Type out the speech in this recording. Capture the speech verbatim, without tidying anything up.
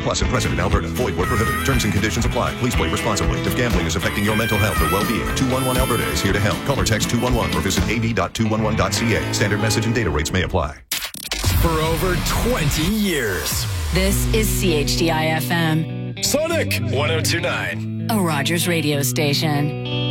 Plus and present in Alberta. Void where prohibited. Terms and conditions apply. Please play responsibly. If gambling is affecting your mental health or well-being, two one one Alberta is here to help. Call or text two one one or visit a v dot two one one dot c a. Standard message and data rates may apply. For over twenty years. This is C H D I F M. Sonic one oh two point nine. A Rogers radio station.